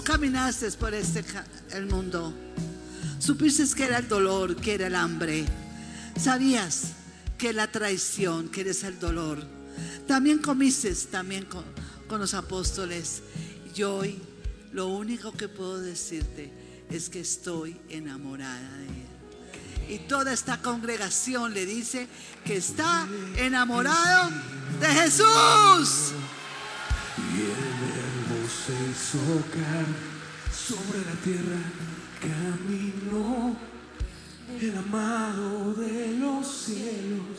caminaste por el mundo, supiste que era el dolor, que era el hambre. Sabías que la traición, que eres el dolor. También comiste también con los apóstoles. Y hoy lo único que puedo decirte es que estoy enamorada de Él. Y toda esta congregación le dice que está enamorado de Jesús. Y el verbo se hizo carne, sobre la tierra caminó, el amado de los cielos.